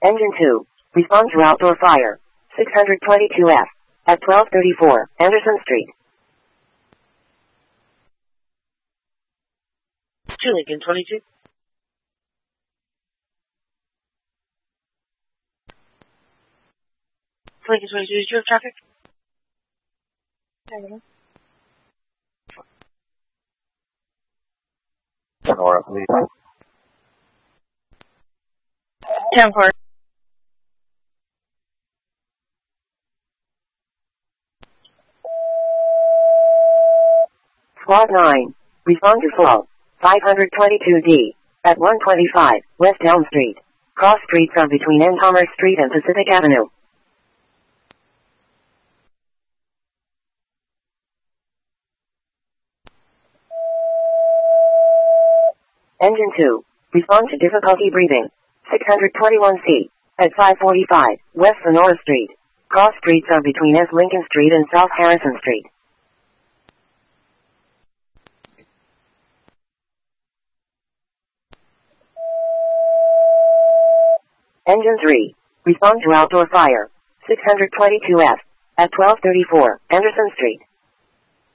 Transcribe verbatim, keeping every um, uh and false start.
Engine two. Respond to outdoor fire. six twenty-two F. At twelve thirty-four, Anderson Street. To Lincoln twenty-two. Lincoln twenty-two, did you have traffic? Sonora, please. ten four. Squad nine. Respond to fall. five twenty-two D. At one twenty-five, West Elm Street. Cross streets are between N. Commerce Street and Pacific Avenue. Engine two. Respond to difficulty breathing. six twenty-one C. At five forty-five, West Sonora Street. Cross streets are between S. Lincoln Street and South Harrison Street. Engine three. Respond to outdoor fire. six twenty-two F. At twelve thirty-four, Anderson Street.